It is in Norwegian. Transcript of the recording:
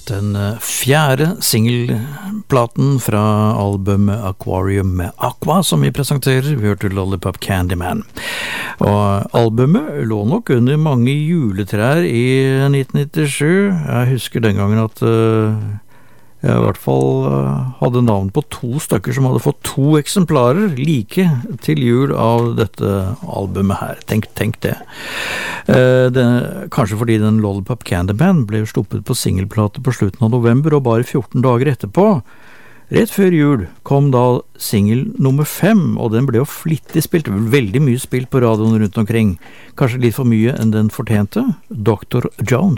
Den fjerde singelplaten fra albumet Aquarium med Aqua som vi presenterer. Vi hørte Lollipop Candyman. Og albumet lå nok under mange juletrær i 1997. Jeg husker den gangen at jeg i hvert fall hadde navn på 2 stykker som hadde fått 2 eksemplarer like til jul av dette albumet her. Tenk det. Kanskje fordi den Lollipop Candyman ble sluppet på singelplate på slutten av november, og bare 14 dager etterpå, rett før jul, kom da singel nummer 5, og den ble jo flittig spilt, veldig mye spilt på radioen rundt omkring. Kanskje litt for mye enn den fortjente. Dr. Jones.